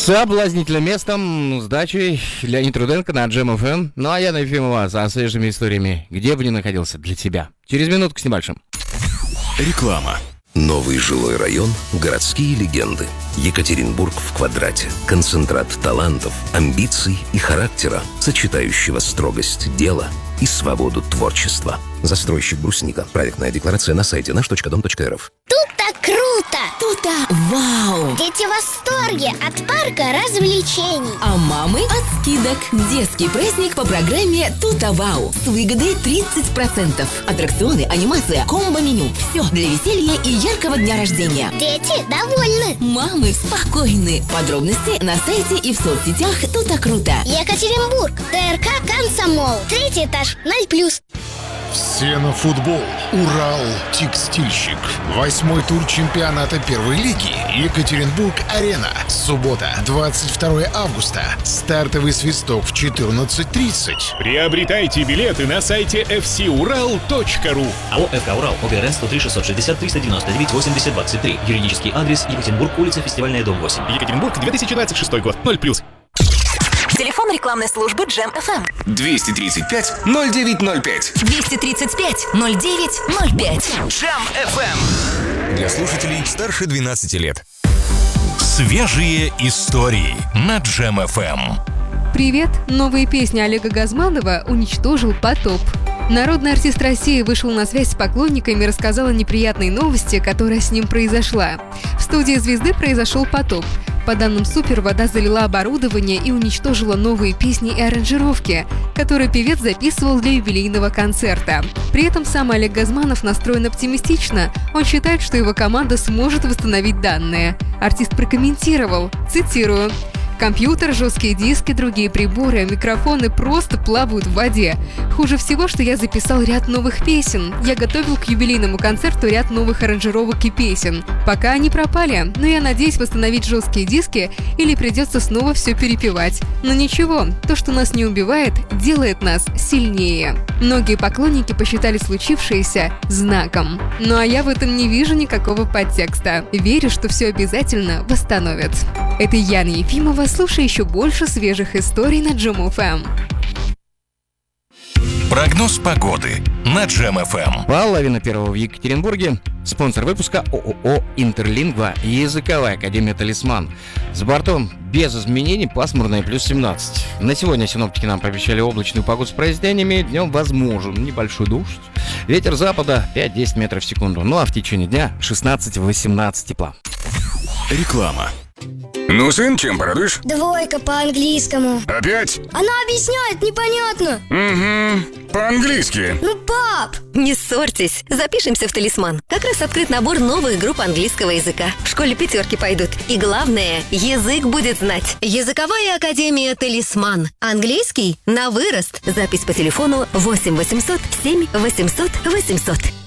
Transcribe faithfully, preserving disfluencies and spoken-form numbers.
Соблазнительным местом с дачей Леонид Руденко на Джем эф эм. Ну а я на Ефимова со свежими историями, где бы ни находился, для тебя. Через минутку с небольшим. Реклама. Новый жилой район, городские легенды. Екатеринбург в квадрате. Концентрат талантов, амбиций и характера, сочетающего строгость дела и свободу творчества. Застройщик «Брусника». Проектная декларация на сайте наш точка дом точка эр эф. Тут-то круто! Тут-то вау! Дети в восторге от парка развлечений. А мамы от скидок. Детский праздник по программе «Тут-то вау» с выгодой тридцать процентов. Аттракционы, анимация, комбо-меню. Все для веселья и яркого дня рождения. Дети довольны. Мамы спокойны. Подробности на сайте и в соцсетях «Тут-то круто». Екатеринбург, ТРК «Комсомол». Третий этаж, ноль плюс. Все на футбол. Урал Текстильщик. Восьмой тур чемпионата первой лиги. Екатеринбург-Арена. Суббота, двадцать второе августа. Стартовый свисток в четырнадцать тридцать. Приобретайте билеты на сайте эф си урал точка ру. АО «ФК Урал», ОГРН сто три шестьсот шестьдесят триста девяносто девять восемьдесят двадцать три. Юридический адрес: Екатеринбург, улица Фестивальная, дом восемь. Екатеринбург, две тысячи двадцать шестой год, ноль плюс. Телефон рекламной службы Джем эф эм. двести тридцать пять ноль девять ноль пять. двести тридцать пять ноль девять ноль пять. Джем эф эм. Для слушателей старше двенадцати лет. Свежие истории на Джем эф эм. Привет! Новые песни Олега Газманова уничтожил потоп. Народный артист России вышел на связь с поклонниками и рассказал о неприятной новости, которая с ним произошла. В студии звезды произошел потоп. По данным Супер, вода залила оборудование и уничтожила новые песни и аранжировки, которые певец записывал для юбилейного концерта. При этом сам Олег Газманов настроен оптимистично. Он считает, что его команда сможет восстановить данные. Артист прокомментировал, цитирую: «Компьютер, жесткие диски, другие приборы, микрофоны просто плавают в воде. Хуже всего, что я записал ряд новых песен. Я готовил к юбилейному концерту ряд новых аранжировок и песен. Пока они пропали, но я надеюсь восстановить жесткие диски или придется снова все перепевать. Но ничего, то, что нас не убивает, делает нас сильнее». Многие поклонники посчитали случившееся знаком. Ну а я в этом не вижу никакого подтекста. Верю, что все обязательно восстановят. Это Яна Ефимова. Слушай еще больше свежих историй на Джем эф эм. Прогноз погоды на Джем эф эм. Половина первого в Екатеринбурге. Спонсор выпуска ООО «Интерлингва», языковая академия «Талисман». С бортом без изменений пасмурно и плюс семнадцать. На сегодня синоптики нам пообещали облачную погоду с прояснениями. Днем возможен небольшой дождь. Ветер запада пять-десять метров в секунду. Ну а в течение дня шестнадцать-восемнадцать тепла. Реклама. Ну, сын, чем порадуешь? Двойка по английскому. Опять? Она объясняет непонятно. Угу, по-английски. Ну, пап! Не ссорьтесь, запишемся в «Талисман». Как раз открыт набор новых групп английского языка. В школе пятерки пойдут. И главное, язык будет знать. Языковая академия «Талисман». Английский на вырост. Запись по телефону восемь восемьсот семь восемьсот восемьсот.